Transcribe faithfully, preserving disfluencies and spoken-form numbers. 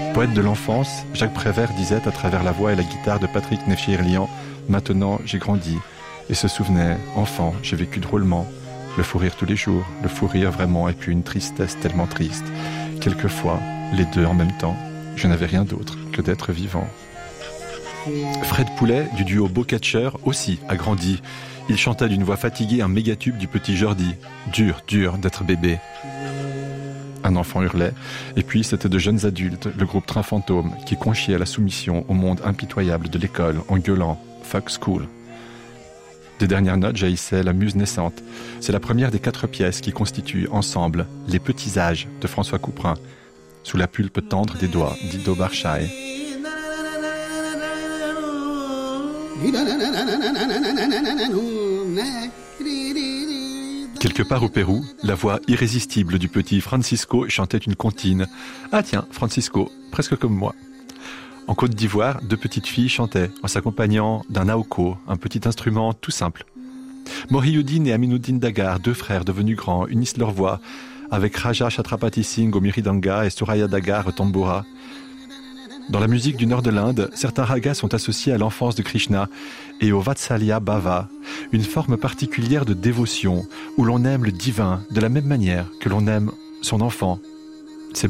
Poète de l'enfance, Jacques Prévert disait à travers la voix et la guitare de Patrick Nefchirlian « Maintenant, j'ai grandi » et se souvenait « Enfant, j'ai vécu drôlement, le fou rire tous les jours, le fou rire vraiment et puis une tristesse tellement triste. Quelquefois, les deux en même temps, je n'avais rien d'autre que d'être vivant. » Fred Poulet, du duo Beaucatcher, aussi a grandi. Il chanta d'une voix fatiguée un mégatube du petit Jordi. Dur, dur d'être bébé. Un enfant hurlait, et puis c'était de jeunes adultes, le groupe Train Fantôme, qui conchiait la soumission au monde impitoyable de l'école en gueulant « Fuck school ». Des dernières notes jaillissait la muse naissante. C'est la première des quatre pièces qui constituent ensemble Les Petits Âges de François Couperin, sous la pulpe tendre des doigts d'Ido Barshai. Quelque part au Pérou, la voix irrésistible du petit Francisco chantait une comptine. Ah tiens, Francisco, presque comme moi. En Côte d'Ivoire, deux petites filles chantaient en s'accompagnant d'un aoko, un petit instrument tout simple. Moriyuddin et Aminuddin Dagar, deux frères devenus grands, unissent leurs voix avec Raja Chhatrapati Singh au miridanga et Suraya Dagar au tambura. Dans la musique du nord de l'Inde, certains ragas sont associés à l'enfance de Krishna et au Vatsalya Bhava, une forme particulière de dévotion où l'on aime le divin de la même manière que l'on aime son enfant. C'est beau, non ?